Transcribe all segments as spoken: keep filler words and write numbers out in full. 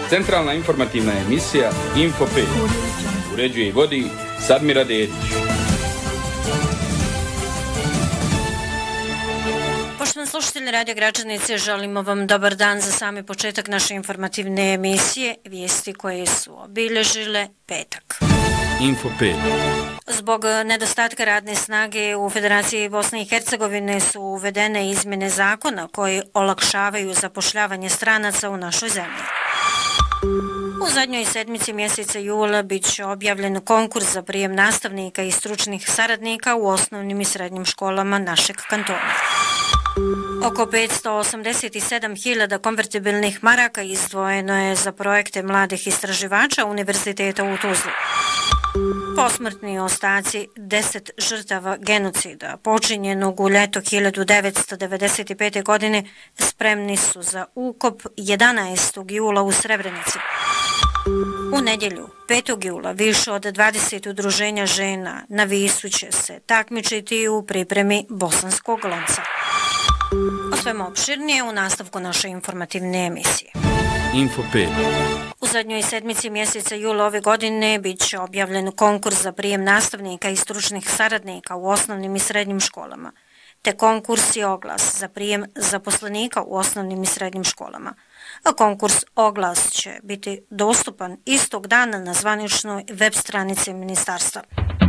Centralna informativna emisija Info pet. Uređuje i vodi Sadmira Dedić. Poštovani slušatelji Radio Gračanice, želimo vam dobar dan za sami početak naše informativne emisije, vijesti koje su obilježile petak. Info pet. Zbog nedostatka radne snage u Federaciji Bosne i Hercegovine su uvedene izmjene zakona koji olakšavaju zapošljavanje stranaca u našoj zemlji. U zadnjoj sedmici mjeseca jula bit će objavljen konkurs za prijem nastavnika i stručnih saradnika u osnovnim i srednjim školama našeg kantona. Oko petsto osamdeset sedam hiljada konvertibilnih maraka izdvojeno je za projekte mladih istraživača Univerziteta u Tuzli. Posmrtni ostaci deset žrtava genocida počinjenog u ljeto hiljadu devetsto devedeset pete. godine spremni su za ukop jedanaestog jula u Srebrenici. U nedjelju, petog jula, više od dvadeset udruženja žena na Visu će se takmičiti u pripremi bosanskog lonca. O svemu opširnije u nastavku naše informativne emisije. Info pet. U zadnjoj sedmici mjeseca jula ove godine bit će objavljen konkurs za prijem nastavnika i stručnih saradnika u osnovnim i srednjim školama, te konkurs i oglas za prijem zaposlenika u osnovnim i srednjim školama. A konkurs oglas će biti dostupan istog dana na zvaničnoj web stranici ministarstva.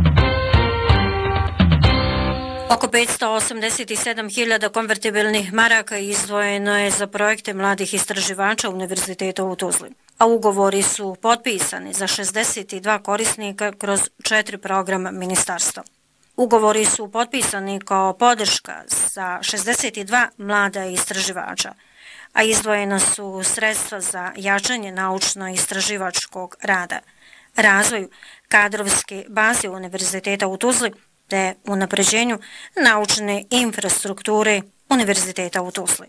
Oko petsto osamdeset sedam hiljada konvertibilnih maraka izdvojeno je za projekte mladih istraživača Univerziteta u Tuzli, a ugovori su potpisani za šezdeset dva korisnika kroz četiri programa ministarstva. Ugovori su potpisani kao podrška za šezdeset dva mlada istraživača, a izdvojena su sredstva za jačanje naučno-istraživačkog rada, razvoju kadrovske baze Univerziteta u Tuzli, te unapređenju naučne infrastrukture Univerziteta u Tuzli.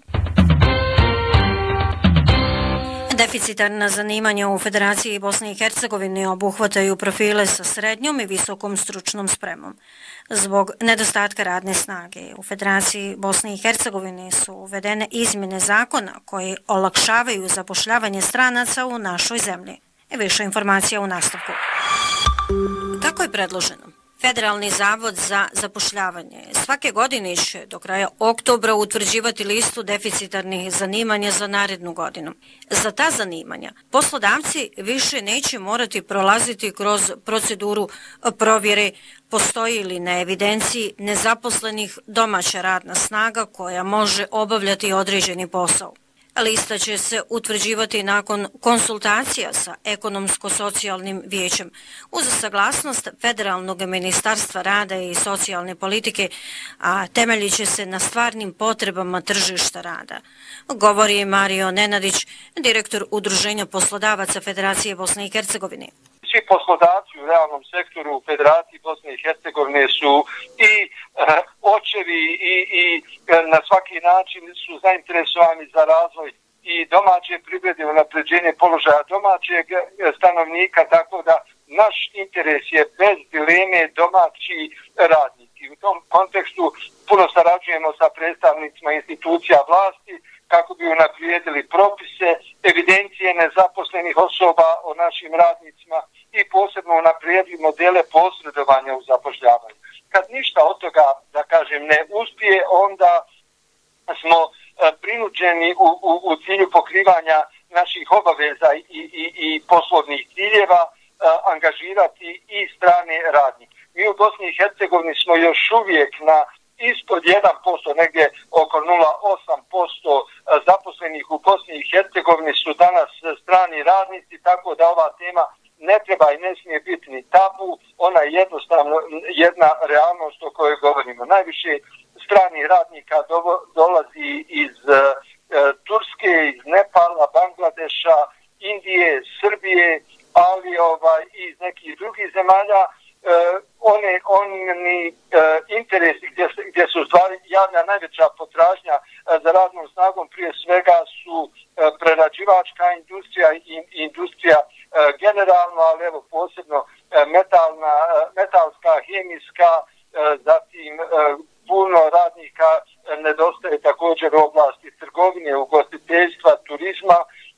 Deficitarna zanimanja u Federaciji Bosne i Hercegovine obuhvataju profile sa srednjom i visokom stručnom spremom. Zbog nedostatka radne snage u Federaciji Bosne i Hercegovine su uvedene izmjene zakona koji olakšavaju zapošljavanje stranaca u našoj zemlji. Više informacija u nastavku. Kako je predloženo? Federalni zavod za zapošljavanje svake godine će do kraja oktobra utvrđivati listu deficitarnih zanimanja za narednu godinu. Za ta zanimanja poslodavci više neće morati prolaziti kroz proceduru provjere postoji li na evidenciji nezaposlenih domaća radna snaga koja može obavljati određeni posao. Lista će se utvrđivati nakon konsultacija sa ekonomsko-socijalnim vijećem uz saglasnost Federalnog ministarstva rada i socijalne politike, a temeljit će se na stvarnim potrebama tržišta rada. Govori Mario Nenadić, direktor Udruženja poslodavaca Federacije Bosne i Hercegovine. Svi poslodavci u realnom sektoru u Federaciji Bosne i Hercegovine su i e, očevi i, i e, na svaki način su zainteresovani za razvoj i domaće privrede, unapređenje položaja domaćeg stanovnika, tako da naš interes je bez dileme domaći radnik. I u tom kontekstu puno sarađujemo sa predstavnicima institucija vlasti kako bi unaprijedili propise, evidencije nezaposlenih osoba o našim radnicima i posebno unaprijedili modele posredovanja u zapošljavanju. Kad ništa od toga, da kažem, ne uspije, onda smo prinuđeni u, u, u cilju pokrivanja naših obaveza i, i, i poslovnih ciljeva angažirati i strane radnike. Mi u Bosni i Hercegovini smo još uvijek na ispod jedan posto, negdje oko nula zarez osam posto zaposlenih u Bosni i Hercegovini su danas strani radnici, tako da ova tema ne treba i ne smije biti ni tabu, ona je jednostavno jedna realnost o kojoj govorimo. Najviše stranih radnika do, dolazi iz e, Turske, iz Nepala, Bangladeša, Indije, Srbije, ali ovaj, iz nekih drugih zemalja. E, one, oni e, interesi gdje, gdje se u stvari javlja najveća potražnja e, za radnom snagom prije svega su e, prerađivačka industrija i industrija e, generalno, ali evo posebno e, metalna, e, metalska, hemijska, e, zatim e, puno radnika e, nedostaje također u oblasti trgovine, ugostiteljstva, turizma